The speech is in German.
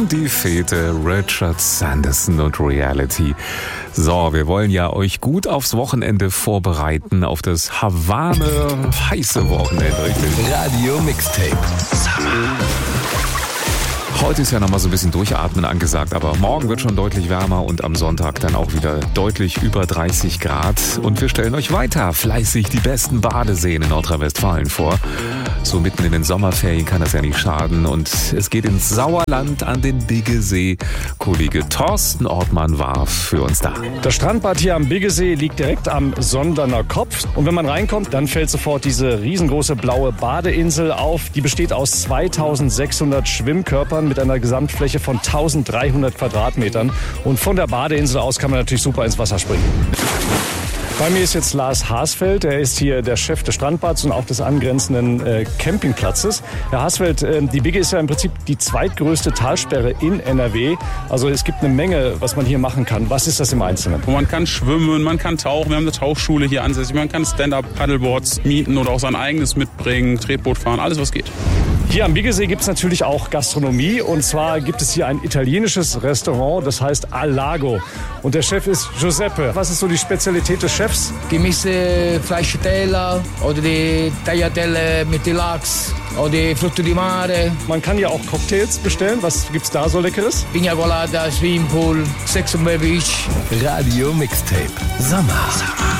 Die Fete Richard Sanderson und Reality. So, wir wollen ja euch gut aufs Wochenende vorbereiten, auf das Havane heiße Wochenende, richtig? Radio Mixtape. Summer. Heute ist ja nochmal so ein bisschen Durchatmen angesagt, aber morgen wird schon deutlich wärmer und am Sonntag dann auch wieder deutlich über 30 Grad. Und wir stellen euch weiter fleißig die besten Badeseen in Nordrhein-Westfalen vor. So mitten in den Sommerferien kann das ja nicht schaden. Und es geht ins Sauerland an den Biggesee. Kollege Thorsten Ortmann war für uns da. Das Strandbad hier am Biggesee liegt direkt am Sonderner Kopf. Und wenn man reinkommt, dann fällt sofort diese riesengroße blaue Badeinsel auf. Die besteht aus 2600 Schwimmkörpern mit einer Gesamtfläche von 1300 Quadratmetern. Und von der Badeinsel aus kann man natürlich super ins Wasser springen. Bei mir ist jetzt Lars Hasfeld, er ist hier der Chef des Strandbads und auch des angrenzenden Campingplatzes. Herr Hasfeld, die Bigge ist ja im Prinzip die zweitgrößte Talsperre in NRW. Also es gibt eine Menge, was man hier machen kann. Was ist das im Einzelnen? Man kann schwimmen, man kann tauchen, wir haben eine Tauchschule hier ansässig, man kann Stand-Up-Paddleboards mieten oder auch sein eigenes mitbringen, Tretboot fahren, alles was geht. Hier am Biggesee gibt es natürlich auch Gastronomie und zwar gibt es hier ein italienisches Restaurant, das heißt Al Lago. Und der Chef ist Giuseppe. Was ist so die Spezialität des Chefs? Die Misse Fleischteller oder die Tagliatelle mit Lachs oder die Früchte di Mare. Man kann ja auch Cocktails bestellen. Was gibt's da so Leckeres? Pina Colada, Swimmingpool, Sex and Beach. Radio Mixtape. Sommer.